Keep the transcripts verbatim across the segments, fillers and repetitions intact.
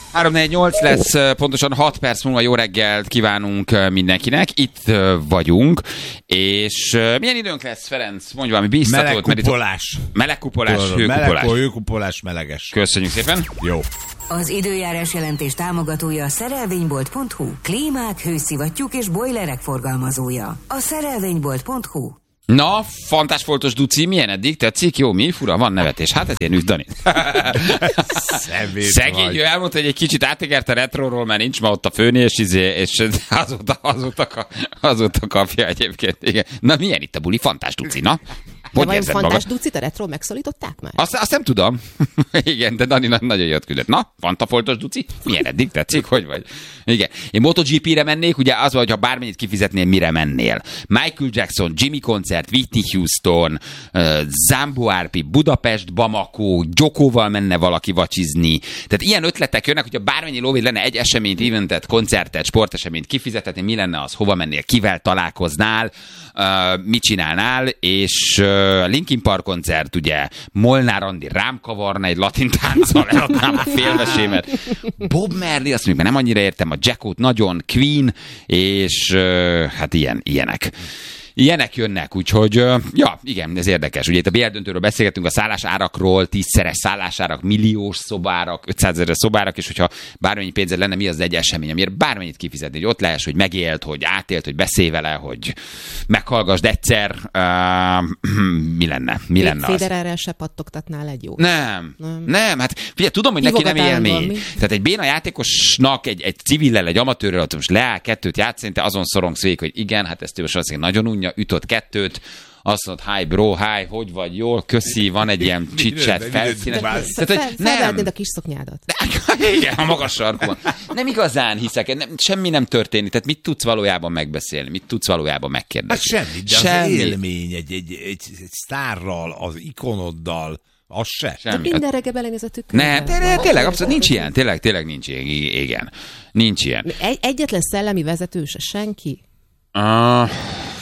három négy nyolc lesz, pontosan hat perc múlva jó reggelt kívánunk mindenkinek. Itt vagyunk, és milyen időnk lesz, Ferenc? Mondj valami bíztatót. Melegkupolás. Melegkupolás, hőkupolás. Hőkupolás, meleges. Köszönjük szépen. Jó. Az időjárás jelentés támogatója a szerelvénybolt pont hu. Klímák, hőszivattyúk és bojlerek forgalmazója. A szerelvénybolt pont hu. Na, fantásfoltos Duci, milyen eddig? Tetszik? Jó, mi? Fura, van nevetés. Hát ezért nőtt Dani. Szegény, ő elmondta, hogy egy kicsit átegert a retroról, mert nincs ma ott a főni, és, izé, és azóta, azóta, azóta kapja egyébként. Igen. Na, milyen itt a buli? Fantás Duci, na? Hogy de vajon Fantás Ducit a retról megszólították már? Azt, azt nem tudom. Igen, de Dani nagyon jót küldött. Na, fantafoltos Duci? Milyen eddig tetszik? Hogy vagy? Igen. Én MotoGP-re mennék, ugye az van, hogyha bármennyit kifizetnél, mire mennél. Michael Jackson, Jimmy koncert, Whitney Houston, uh, Zambo er pé, Budapest, Bamako, Jokóval menne valaki vacsizni. Tehát ilyen ötletek jönnek, hogyha bármennyi lóvé lenne egy eseményt, eventet, koncertet, sporteseményt kifizetni, mi lenne az, hova mennél, kivel találkoznál, uh, mit csinálnál, és uh, Linkin Park koncert, ugye, Molnár Andi rám kavarna egy latin tánccal, eladnám a félmesémet. Bob Marley, azt mondjuk, nem annyira értem, a Jackot nagyon, Queen, és uh, hát ilyen, ilyenek. Ilyenek jönnek, úgyhogy, ja, igen, ez érdekes. Ugye itt a bé el döntőről beszélgetünk, a szállásárakról, tízszeres szállásárak, milliós szobárak, ötszázezer szobárak, és hogyha bármennyi pénzed lenne, mi az egy esemény, amiért bármennyit kifizetni, hogy ott lehess, hogy megélt, hogy átélt, hogy beszélj vele, hogy meghallgassd egyszer, uh, mi lenne? Mi lenne az? Federerrel se pattogtatnál egy jó. Nem, nem, nem, hát figyelj, tudom, hogy neki nem élmény. Tehát egy béna játékosnak, egy, egy civillel, egy amatőrrel, ott most leáll kettőt játszani, te azon szorongsz végig, hogy igen, hát ezt most azért nagyon unja, ütott kettőt, azt mondod, hi bro, hi, hogy vagy, jól, köszi, van egy ilyen chit-chat felszínes. Felvehetnéd a kis szoknyádat. Igen, a magas sarkon. Nem igazán hiszek, nem, semmi nem történik. Tehát mit tudsz valójában megbeszélni? Mit tudsz valójában megkérdezni? Hát semmi, de semmi. Az élmény egy, egy, egy, egy sztárral, az ikonoddal, az se. Semmi. De minden reggel belenéz a tükörbe. Nem, tényleg, abszolút nincs ilyen. Tényleg, tényleg nincs ilyen. Igen. Nincs ilyen. Egy, egyetlen szellemi vezető se, senki? Uh,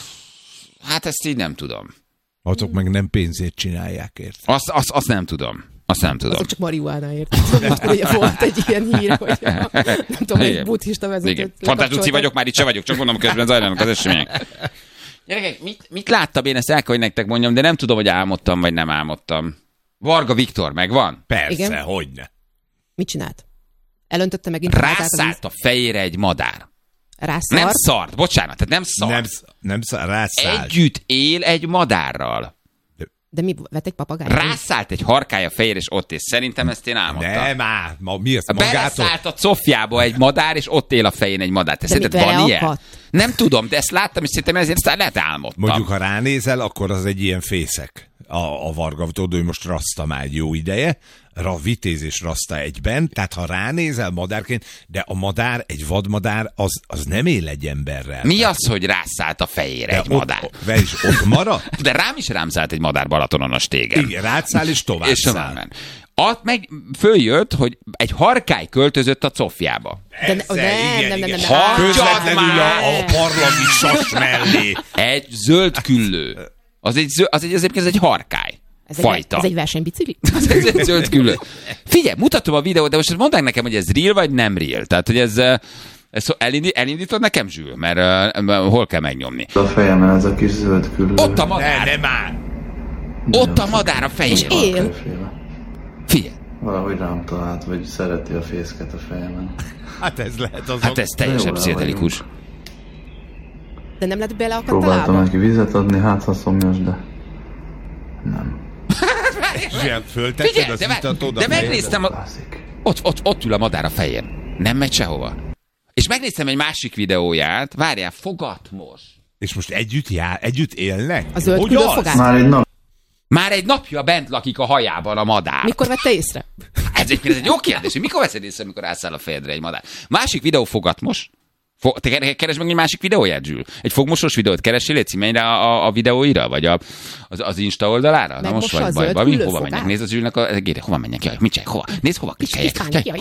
hát ezt így nem tudom. Azok meg nem pénzért csinálják, ért. Azt, azt, azt nem tudom. Azt nem tudom. Azok csak marihuánáért. Ugye volt egy ilyen hír, hogy a, nem tudom, egy buddhista vezetőt. Fantás Duci vagyok, már itt se vagyok, csak mondom, közben zajlanak az események. Gyerekek, mit, mit láttam én, ezt el kell, hogy nektek mondjam, de nem tudom, hogy álmodtam, vagy nem álmodtam. Varga Viktor, megvan? Persze, igen? Hogyne. Mit csinált? Elöntötte megint. Rászállt a fejére egy madár. Rászart? Nem szart, bocsánat, tehát nem szart. Nem, nem szart, rászállt. Együtt él egy madárral. De mi, vett egy papagájt? Rászállt egy harkája fejére, és ott él. Szerintem ezt én álmodtam. Nem, á, ma, mi az magától? Beleszállt a cofjába egy madár, és ott él a fején egy madár. Te de szerinted van ilyen? Nem tudom, de ezt láttam, és szerintem ezért lehet álmodtam. Mondjuk, ha ránézel, akkor az egy ilyen fészek. A, a Varga, tudod, hogy most raszta már egy jó ideje, a vitéz és raszta egyben, tehát ha ránézel madárként, de a madár, egy vadmadár, az, az nem él egy emberrel. Mi tehát, az, hogy rászállt a fejére egy ott, madár? Ott, és ott marad? De rám is rám szállt egy madár Balatonon a stégen. Igen, rátszáll és tovább és száll. Ott meg följött, hogy egy harkály költözött a cofjába. De ne, nem, igen, nem, nem, nem, nem. Közvetlenül a, a parlagi sas mellé. Egy zöld küllő. Az egy, az egy, az egy, az egy harkály. Ez fajta. Egy, ez egy versenybicikli? Ez egy zöld küllő. Figyelj, mutatom a videót, de most mondd nekem, hogy ez real vagy nem real. Tehát, hogy ez, ez elindít, elindítod nekem, Zsül? Mert uh, hol kell megnyomni? A fejemen ez a kis zöld küllő. Ott a madár. Ne, nem már. Ott a madár a fején. És él. Figyelj. Valahogy rám talált, vagy szereti a fészket a fejemen. Hát ez lehet az. Hát ez teljesen pszichedelikus. De nem lett beleakadt a Próbáltam lába? neki vizet adni, hát ha szomjas, de nem. Zsilyen, föltetted Figyelj, az de, itatod de a fejed? megnéztem, a... ott, ott, ott ül a madár a fején. Nem megy sehova. És megnéztem egy másik videóját, várjál, fogatmos. És most együtt jár, együtt élnek? A zöld Hogy küllő az? fogát? Már egy nap. Már egy napja bent lakik a hajában a madár. Mikor vette észre? Ez egy, ez egy jó kérdés, hogy mikor veszed észre, amikor átszáll a fejedre egy madár. Másik videó fogatmos. Fo- Te keresd meg egy másik videóját, Zsül? Egy fogmosos videót keressél, légy címényre a, a, a videóira? Vagy a, az, az Insta oldalára? Na most vagy bajban. Mi? Hova menjek? Nézd az Zsülnek a... Gére, hova menjek? Jaj, mit csinálj? Hova? Nézd, hova klikkeljek?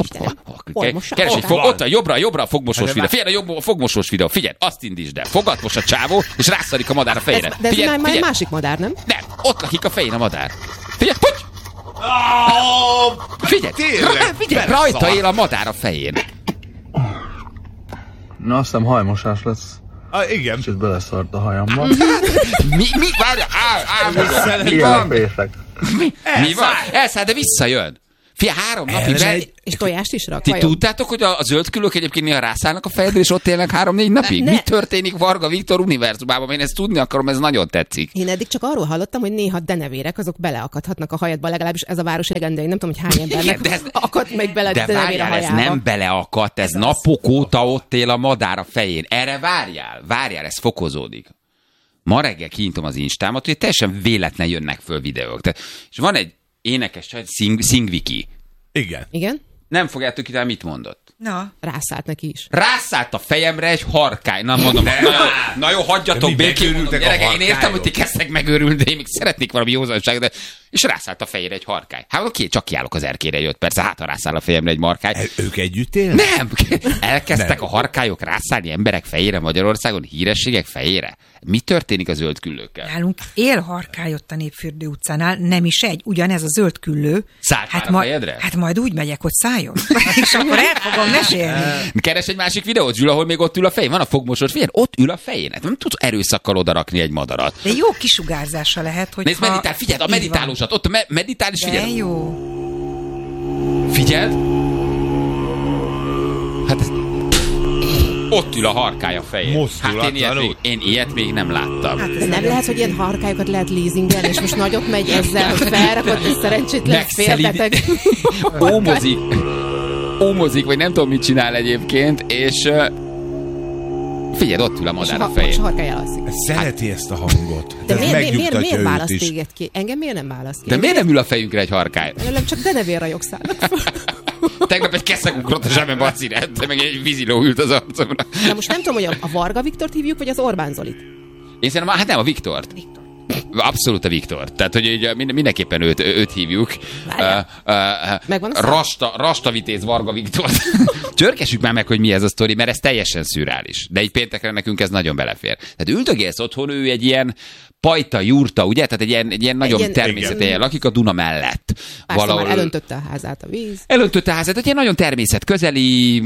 Keresd egy fog... Ott a jobbra, jobbra a fogmosós videó. Figyelj, a jobb a fogmosós videó. Figyelj, azt indítsd el. Fogatmos a csávó, és rászarik a madár a fejére. Ez, de ez figyelj, már, már figyelj. másik madár, nem? Nem, ott lakik a fején a madár. Figyelj, hogy? Figyelj, figyelj, rajta él a madár a fején. Na, azt hiszem hajmosás lesz. Ah, igen. Kicsit beleszart a hajamba. Mi, mi, várja, á, á, mi, mi Ilyen a van? fészek. Mi, mi van? Elszáll, de visszajön. Fia, három napig be... egy- És tojást is rak? Ti vajon? tudtátok, hogy a, a zöldkülők egyébként néha rászállnak a fejedre, és ott élnek három-négy napig? Ne, ne. Mi történik Varga Viktor univerzumában? Én ezt tudni akarom, ez nagyon tetszik. Én eddig csak arról hallottam, hogy néha denevérek, azok beleakadhatnak a hajadba, legalábbis ez a város legendai. Nem tudom, hogy hány embernek Igen, de ez- akadt meg bele De denevér a várjál, ez hajába. nem beleakadt, ez napok óta ott él a madár a fején. Erre várjál, várjál, ez fokozódik. Ma reggel kinyitom az Instámat, hogy teljesen véletlen jönnek föl videók. Tehát, és van egy énekes csaj, Szing, Szingviki. Igen. Igen? Nem fogjátok ki, mit mondott. Na, Rászállt neki is. Rászállt a fejemre egy harkály. Na mondom, na jó, na jó, hagyjatok mi békén. Mondom, megőrültek a gyerekek, én értem, harkályok? hogy ti kezdtek megőrülni, de én még szeretnék valami józanságot, de... És rászállt a fejére egy harkály. Hát oké, csak kiállok az erkére jött, persze, hát ha rászáll a fejemre egy markály. E, ők együtt élnek? Nem! Elkezdtek Nem. a harkályok rászállni emberek fejére Magyarországon, hírességek fejére. Mi történik a zöld küllőkkel? nálunk él harkály ott a Népfürdő utcánál, nem is egy, ugyanez a zöld küllő. Szállt már a majd, fejedre? hát majd úgy megyek, hogy szálljon. És akkor el fogom mesélni. Keres egy másik videót, Zsül, ahol még ott ül a fején. Van a fogmosod, figyelj, ott ül a fején. Hát nem tudsz erőszakkal odarakni egy madarat. De jó kisugárzása lehet, hogy Nézd, meditál, figyeld, a így van. meditálósat, ott a me- meditál, és De figyeld. jó. Figyeld! Hát ez... Ott ül a harkály a fején. Hát én ilyet, még, én ilyet még nem láttam. Hát De ez nem lehet, hogy ilyen harkályokat lehet leasingelni, és most nagyot megy ezzel, hogy felrakod, és szerencsétlen félbeteg. Ómozik. Ómozik, vagy nem tudom, mit csinál egyébként, és... uh, Figyeld, ott ül a madár a És fején. harkály alszik. Szereti ezt a hangot. De Ez miért, miért, miért, megnyugtatja miért őt választ is. téged ki? Engem miért nem választ ki? De miért nem ül a fejünkre egy harkály? Nem, csak denevér rajogszállnak. Tegnap egy keszeg ugrott a zsebembe a színe, de meg egy víziló ült az arcomra. Na most nem tudom, hogy a, a Varga Viktort hívjuk, vagy az Orbán Zolit. Én szerintem, hát nem, a Viktort. Viktor. Abszolút a Viktor. Tehát, hogy így minden- mindenképpen őt, őt hívjuk. Uh, uh, Megvan a szám? Rasta, Rasta Vitéz Varga Viktor. Csörkessük már meg, hogy mi ez a sztori, mert ez teljesen szürreális. De így péntekre nekünk ez nagyon belefér. Tehát üldögélsz otthon, ő egy ilyen pajta, jurta, ugye? Tehát egy ilyen, egy ilyen nagyon ilyen- természeti helyen lakik a Duna mellett. Persze már elöntötte a házát a víz. Elöntötte a házat, egy ilyen nagyon természetközeli,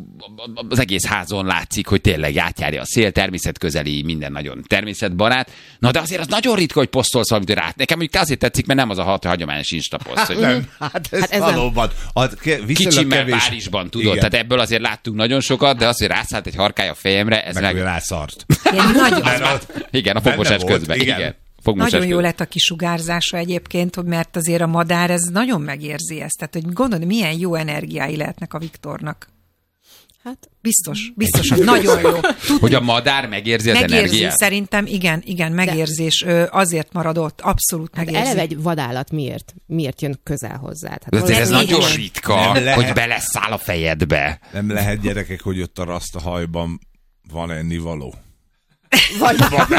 az egész házon látszik, hogy tényleg átjárja a szél, természetközeli, minden nagyon természetbarát. Na de azért az nagyon ritka, hogy posztolsz valamit rá. Nekem mondjuk te azért tetszik, mert nem az a hat hagyományos instaposzt, hogy Nem, hát ez, Hát ez hát valóban. A, ke, viszonylag kicsimmel kevés... Párizsban, tudod. Igen. Tehát ebből azért láttunk nagyon sokat, de az, hogy rászállt egy harkály a fejemre, ez Meg, meg... meg rászart. Ilyen nagyon, Mert az- Igen, a benne fogmosás volt, közben. igen. Igen. Fogmosás nagyon jó közben. lett a kisugárzása egyébként, hogy mert azért a madár ez nagyon megérzi ezt. Tehát, hogy gondolod, milyen jó energiái lehetnek a Viktornak. Hát, Biztos, biztos, hogy nagyon jó. Tud, Hogy a madár megérzi az megérzi, energiát? szerintem igen, igen, megérzés. Ö, azért marad ott, abszolút hát megérzi. eleve egy vadállat miért? Miért jön közel hozzád? Hát De azért ez valami- nagyon igen. ritka, Nem lehet. hogy beleszáll a fejedbe. Nem lehet, gyerekek, hogy ott a rasta hajban van ennivaló. Vagy,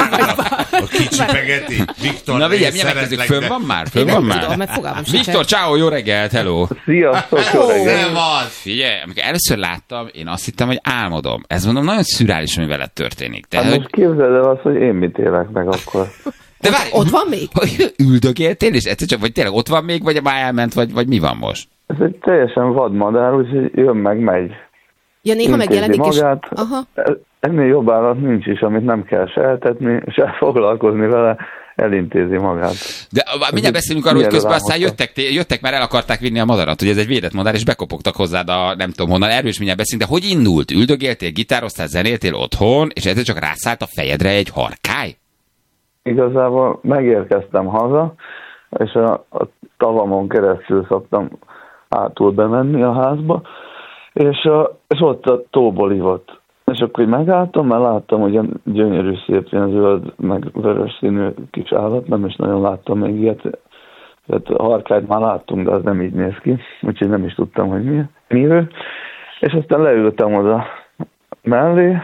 A kicsi pegeti. Viktor, Na én vigyelj, milyen megkezdők? szeretlek, Fönn de- van már? Fönn Én van nem tudom, már? mert fogalmam sincs. Viktor, ciao, jó reggelt, hello! Sziasztok, jó reggelt! Nem az! Figyelj, amikor először láttam, én azt hittem, hogy álmodom. Ez mondom, nagyon szürális, ami veled történik. De, Hát hogy, most képzeld el azt, hogy én mit élek meg akkor. de várj, Ott van még? hogy üldögéltél, és egyszer csak, vagy tényleg ott van még, vagy már elment, vagy, vagy mi van most? Ez egy teljesen vad madár, úgyhogy jön meg, megy. Ja, néha Intézi megjelenik, és... magát. Aha. Ennél jobb állat nincs is, amit nem kell se eltetni, se foglalkozni vele, elintézi magát. De mindjárt beszélünk arról, hogy Milyen közben aztán rámozta. jöttek, jöttek, már el akarták vinni a madarat, hogy ez egy védett madár, és bekopogtak hozzád a nem tudom honnan, erről is mindjárt beszélünk, de hogy indult? Üldögéltél, gitároztál, zenéltél otthon, és egyszer csak rászállt a fejedre egy harkály? Igazából megérkeztem haza, és a, a tavamon keresztül szoktam átul bemenni a házba, és, a, és ott a tóból ivott. És akkor így megálltam, mert láttam, hogy ilyen gyönyörű, szép, ilyen zöld, meg vörös színű kis állat, nem is nagyon láttam még ilyet. Tehát a harkályt már láttunk, de az nem így néz ki, úgyhogy nem is tudtam, hogy mi, mi ő. És aztán leültem oda mellé,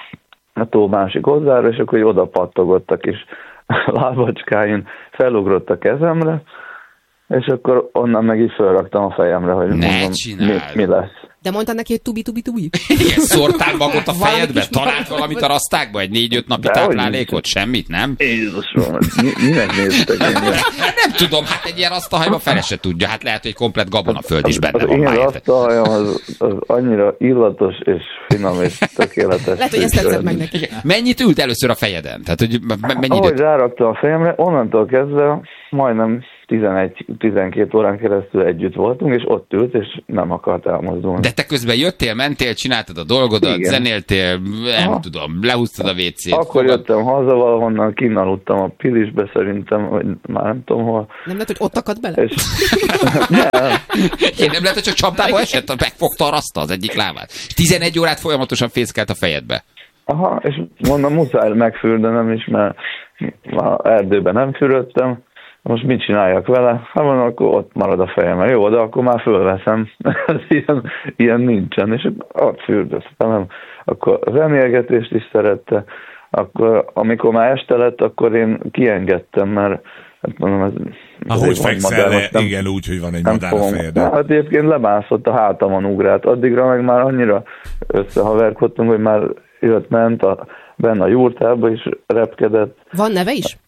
a tó másik oldalára, és akkor oda pattogott a kis lábacskáin, felugrott a kezemre, és akkor onnan meg így felraktam a fejemre, hogy Ne mondom, mi, csináld. mi lesz. De mondtad neki, hogy tubi-tubi-tubi? Igen, szórtál magot a Valami fejedbe? kis Talált magot. valamit a rasztákba? Egy négy-öt napi De táplálékot? Semmit, nem? Jézusom, mi, minek néztek engem? Nem tudom, hát egy ilyen asztalhajban fele se tudja. Hát lehet, hogy komplet gabonaföld is benne Az van én már. érted? asztalhajam az, az annyira illatos és finom és tökéletes. Lehet, hogy ezt tetszett meg neki. Igen. Mennyit ült először a fejeden? Tehát, hogy me- mennyi Ahogy időt? rárakta a fejemre, onnantól kezdve majdnem tizenegy-tizenkét órán keresztül együtt voltunk, és ott ült, és nem akart elmozdulni. De te közben jöttél, mentél, csináltad a dolgodat, Igen. zenéltél, nem Aha. tudom, lehúztad a vécét. Akkor jöttem haza valahonnan, kinn aludtam a Pilisbe szerintem, vagy már nem tudom hol. Nem lehet, hogy ott akad bele? És nem, Én nem lehet, hogy csak csapdába esett, megfogta a raszta az egyik lábát. tizenegy órát folyamatosan fészkelt a fejedbe. aha, és mondom, muszáj megfürdenem is, mert már erdőben nem fürödtem. Most mit csináljak vele? Hát mondom, akkor ott marad a fejem. Jó, de akkor már fölveszem. ilyen, ilyen nincsen. És ott fürdöztem. Akkor zenélgetést is szerette. Akkor, amikor már este lett, akkor én kiengedtem, mert hát mondom, ez... Ahogy ez egy fekszel madár, le, most nem- igen, úgy, hogy van egy nem madár a fogom. fejedben. Hát egyébként lebászott a hátamon ugrált. Addigra meg már annyira összehaverkodtunk, hogy már jött-ment a, benne a jurtába is repkedett. Van neve is?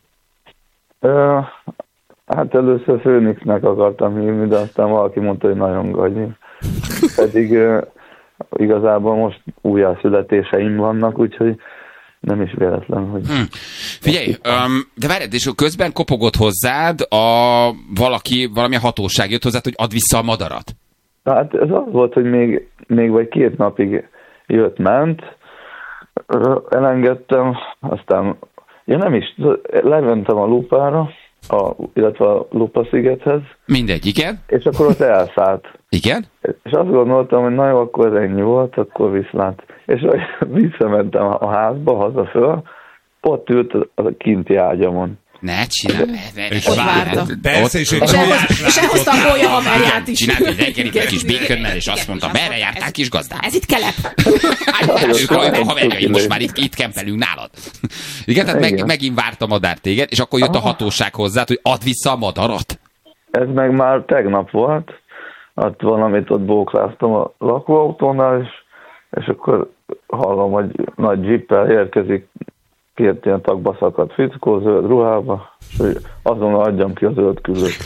Ö, hát először Főnixnek akartam hívni, de aztán valaki mondta, hogy nagyon gagyi. Pedig ö, igazából most újjászületéseim vannak, úgyhogy nem is véletlen, hogy... Hm. Figyelj, um, de várj, és közben kopogott hozzád a valaki, valamilyen hatóság jött hozzád, hogy add vissza a madarat. Hát ez az volt, hogy még, még vagy két napig jött-ment, Ö, elengedtem, aztán ja nem is, lementem a lupára, a, illetve a Lupa-szigethez, Mindegy, igen? és akkor ott elszállt. Igen? És azt gondoltam, hogy na jó, akkor ez ennyi volt, akkor viszlát. És ahogy visszamentem a házba, haza föl, ott ült a kinti ágyamon. Ne csinálj. ne- ne- És ne- várta. ne- Persze, és egy És tojás elhoz- és elhozta a gólya haverját is. Csinált egy reggelit egy kis békönnel, és azt mondta, merre jártál, kis gazdám? Ez itt kelep. Ők a haverjaim, most már itt, itt kempelünk nálad. Igen, tehát meg, Igen. megint várt a madár téged, és akkor jött a hatóság hozzád, hogy add vissza a madarat. Ez meg már tegnap volt, ott valamit ott bókláztam a lakóautónál, és, és akkor hallom, hogy nagy jeeppel érkezik, két ilyen tagba szakadt fickó, zöld ruhába, és hogy azonnal adjam ki a zöld küllőt.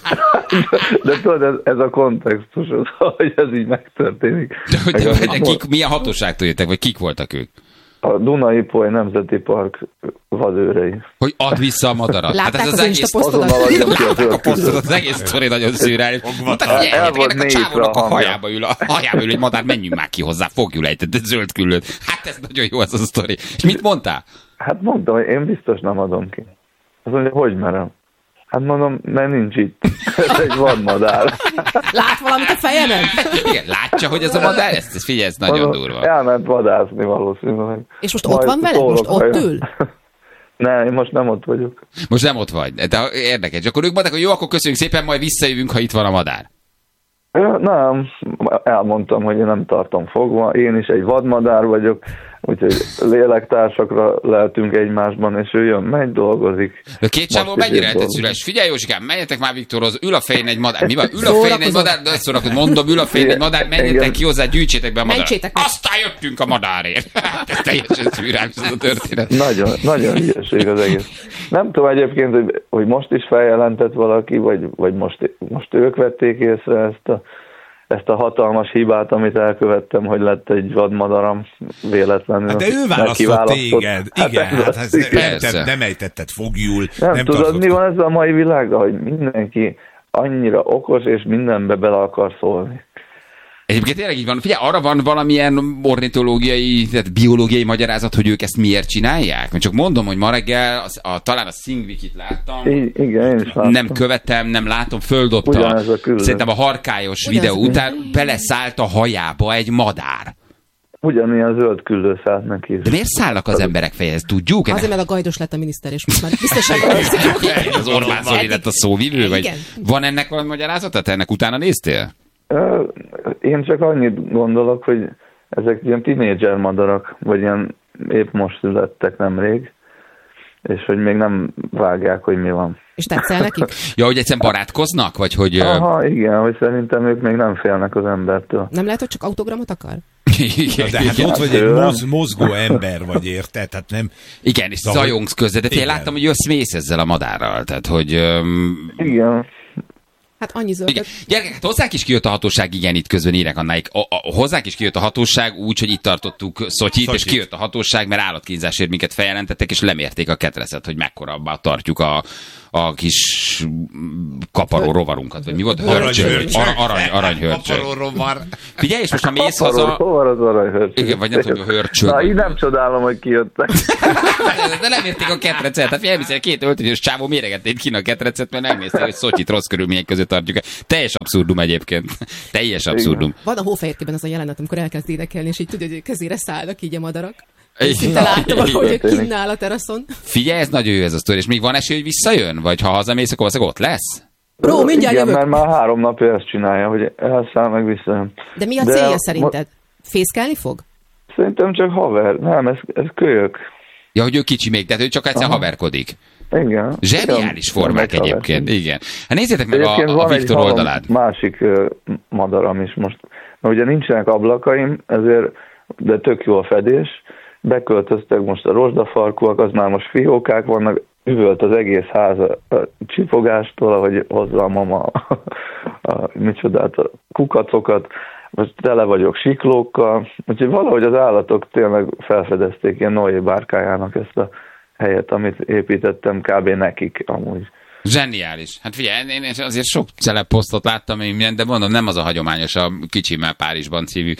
De tudod, ez, ez a kontextus, az, hogy ez így megtörténik. De, hogy Meg de, a- de kik, milyen hatóságtól jöttek, vagy kik voltak ők? A Duna-Ipoly Nemzeti Park vadőrei. Hogy add vissza a madarat. Látták ez az Insta Azonnal posztodat? adjam ki a A zöld posztot, küllőt. az egész sztori nagyon szűrális. Mondták, El- hogy el ennek volt a mélyítve csávónak a a hangja. hajába ül, a hajába ül, hogy madár, menjünk már ki hozzá, fogjuk egy de zöld küllőt. Hát ez nagyon jó az a sztori. És mit mondtál? Hát mondtam, hogy én biztos nem adom ki. Azt mondja, hogy merem? Hát mondom, mert nincs itt. Ez egy vadmadár. Lát valamit a fejemen? Igen, látja, hogy ez a madár? Ezt, ezt figyelj, ez nagyon Mondom, durva. elment vadászni valószínűleg. És most Majd ott van veled? Most szólok, ott ha- ül? Ne, én most nem ott vagyok. Most nem ott vagy, de érdekes. És akkor ők mondták, hogy jó, akkor köszönjük szépen, majd visszajövünk, ha itt van a madár. Ja, nem, elmondtam, hogy én nem tartom fogva. Én is egy vadmadár vagyok, úgyhogy lélektársakra lehetünk egymásban, és ő jön, megy, dolgozik. De két csávó Most is mennyire én lehetett dolgozom. szüles? Figyelj, Józsikám, menjetek már Viktorhoz, ül a fején egy madár. Mi van? Ül a fején egy madár, de azt mondok, hogy mondom, ül a fején egy madár, menjetek Engem- ki hozzá, gyűjtsétek be a madarat. Mentsétek meg. Aztán jöttünk a madárért. Hát ez teljesen szűrális ez a történet. Nagyon, nagyon hülyeség az egész. Nem tudom egyébként, hogy, hogy most is feljelentett valaki, vagy, vagy most, most ők vették észre ezt a, ezt a hatalmas hibát, amit elkövettem, hogy lett egy vadmadaram véletlenül. Hát de ő választott Nekiválasztott. téged. Igen, ez hát az, ez igen. nem, Persze. te, nem ejtetted fogjul. Nem, nem tudod, tartott- mi van ezzel a mai világgal, hogy mindenki annyira okos, és mindenbe bele akar szólni. Egyébként tényleg így van. Figyelj, arra van valamilyen ornitológiai, tehát biológiai magyarázat, hogy ők ezt miért csinálják? Mert csak mondom, hogy ma reggel az, a, talán a Szingvikit láttam, I- igen, én is láttam. nem követem, nem látom, földobta. Ugyanez a küldő. Szerintem a harkályos Ugyanez videó a- után beleszállt a hajába egy madár. Ugyanilyen zöld küldő szállt neki. De miért szállnak az emberek fejhez? Tudjuk? Azért, mert a gajdos lett a miniszter, és most már biztosan Az Orbán Zoli lett a szóvivő? Vagy Igen. van ennek valami magyarázata? Te ennek utána néztél? Ö, Én csak annyit gondolok, hogy ezek ilyen tinédzser madarak, vagy ilyen épp most születtek nemrég, és hogy még nem vágják, hogy mi van. És tetszel nekik? Ja, hogy egyszerűen barátkoznak? Vagy hogy... Aha, igen, hogy szerintem ők még nem félnek az embertől. Nem lehet, hogy csak autogramot akar? Igen, de hát ott vagy egy moz, mozgó ember vagy, érted? Tehát nem... Igen, és zajongsz közben, de én láttam, hogy jössz-mész ezzel a madárral, tehát hogy... Um... Igen. Hát annyi zöldet. Gyerekek, hát hozzánk is kijött a hatóság, igen, itt közben írek Annáik. A, a, hozzánk is kijött a hatóság úgy, hogy itt tartottuk Szotyit, Szotyit, és kijött a hatóság, mert állatkínzásért minket feljelentettek, és lemérték a ketrecet, hogy mekkora tartjuk a, a kis kaparó rovarunkat, vagy mi volt? Hörcsög. Arany, aranyhörcsög. Kaparó rovar. Figyelj, és most ha mész haza... Rovar az aranyhörcsög. Igen, vagy nem tudom, hogy a hörcsög. Na, így nem csodálom, hogy kijöttek. De lemérték a ketrecet. Tehát figyelj, két öltönyös csávó méregették ki a ketrecet, mert megnézték, hogy Szotyit rossz körülmények között tartjuk. Teljes abszurdum egyébként. Teljes abszurdum. Van a Hófehérkében az a jelenet, amikor elkezd énekelni, és így tudja, hogy kezére szállnak így a madarak. Szinte láttam, hogy kinnál a teraszon. Figyelj, ez nagyon jó ez a sztori, és még van esély, hogy visszajön? Vagy ha hazamész, akkor ott lesz? Bro, mindjárt igen, jövök. mert már három napja ezt csinálja, hogy elszáll meg visszajön. De mi a De célja a... szerinted? Fészkelni fog? Szerintem csak haver. Nem, ez, ez kölyök. Ja, hogy ő kicsi még, de ő csak egyszer Aha. haverkodik. Igen. Zseniális formák Igen, egyébként, igen. Hát nézzétek meg egyébként a, a Viktor oldalát. Másik uh, madaram is most. Mert ugye nincsenek ablakaim, ezért, de tök jó a fedés. Beköltöztek most a rozsdafarkúak, az már most fiókák vannak, üvölt az egész ház a, a csipogástól, ahogy hozza a mama a, a, micsodát, a kukacokat. Most tele vagyok siklókkal, úgyhogy valahogy az állatok tényleg felfedezték ilyen Noé bárkájának ezt a helyet, amit építettem kb. Nekik amúgy. Zseniális. Hát figyelj, én azért sok celeb posztot láttam, de mondom, nem az a hagyományos, a Kicsimmel Párizsban című.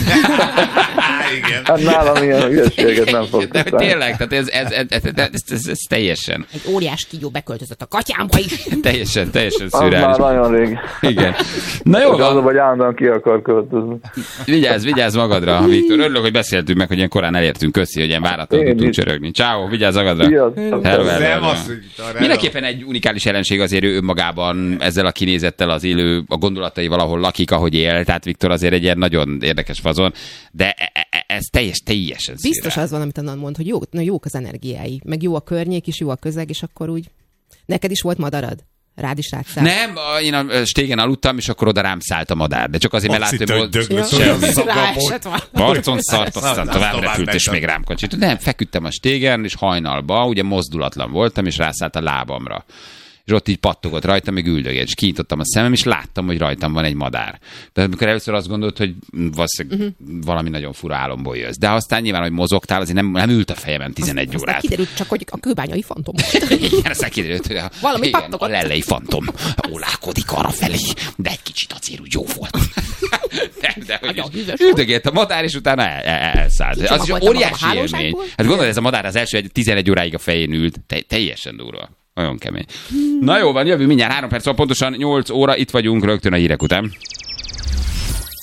Igen. Hát nálam ilyen hülyeséget nem fog. De tényleg, tehát ez, ez, ez, ez, ez, ez, ez teljesen. Egy óriás kígyó beköltözött a katyámba is. Teljesen, teljesen Az szürreális. már nagyon rég. Igen. Na jó, az, hogy állandóan ki akar költözni. Vigyázz, vigyázz magadra, Viktor. Örülök, hogy beszéltünk meg, hogy ilyen korán elértünk. Köszi, hogy ilyen váratlanul tudtunk csörögni. Ciao, vigyázz magadra. Sziasztok. Hello, hello, hello. Hello. Mindenképpen egy unikális jelenség azért ő önmagában ezzel a kinézettel az élő, a gondolatai valahol lakik, ahogy él. Tehát Viktor azért egy ilyen nagyon érdekes fazon, de ez teljes, teljesen szíre. Biztos az van, amit Annan mond, hogy jó, na, jók az energiái, meg jó a környék is, jó a közeg, és akkor úgy... Neked is volt madarad? Rád is rátszállt? Nem, én a stégen aludtam, és akkor oda rám szállt a madár. De csak azért, mert láttam, hogy Barcon szart, aztán tovább repült, és még rám kacsit. Nem, feküdtem a stégen, és hajnalba, ugye mozdulatlan voltam, és rászállt a lábamra. És ott így pattogott rajtam, még üldögélt, és kinyitottam a szemem, és láttam, hogy rajtam van egy madár. De amikor először azt gondolt, hogy valószínűleg uh-huh. valami nagyon fura álomból jössz. De aztán nyilván, hogy mozogtál, azért nem, nem ült a fejemen tizenegy azt, órát. Aztán kiderült csak, hogy a kőbányai fantom. Igen, aztán kiderült, hogy a, valami igen, pattogott. a lellei fantom ólálkodik arra felé, de egy kicsit azért úgy jó volt. De, de hogy üldögélt a madár, és utána el, el, elszállt. Kicsit Az is óriási élmény. Hát gondolod, ez a madár az első tizenegy óráig a fején ült. Te, teljesen durva. Nagyon kemény. Na jó van, jövő mindjárt három perc, pontosan nyolc óra, itt vagyunk rögtön a hírek után.